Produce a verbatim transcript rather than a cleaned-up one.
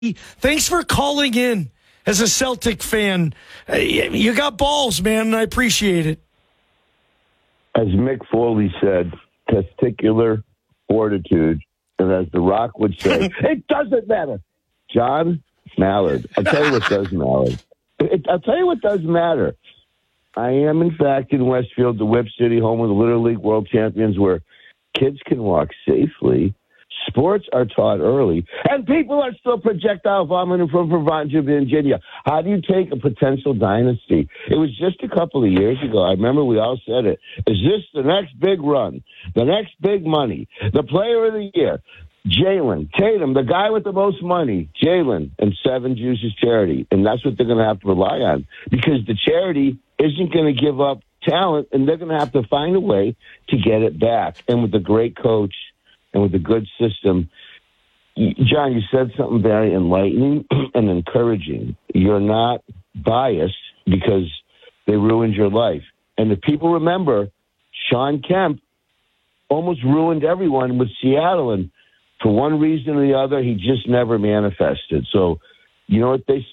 Thanks for calling in as a Celtic fan. Uh, You got balls, man, and I appreciate it. As Mick Foley said, testicular fortitude. And as The Rock would say, it doesn't matter. John Mallard. I'll tell you what does matter. It, I'll tell you what does matter. I am, in fact, in Westfield, the Whip City, home of the Little League World Champions, where kids can walk safely. Sports are taught early, and people are still projectile vomiting from Vermont, Virginia. How do you take a potential dynasty? It was just a couple of years ago. I remember we all said it. Is this the next big run? The next big money? The player of the year? Jalen, Tatum, the guy with the most money, Jalen, and Seven Juices Charity. And that's what they're going to have to rely on, because the charity isn't going to give up talent, and they're going to have to find a way to get it back. And with a great coach and with a good system, John, you said something very enlightening and encouraging. You're not biased because they ruined your life. And if people remember, Sean Kemp almost ruined everyone with Seattle, and for one reason or the other, he just never manifested. So, you know what they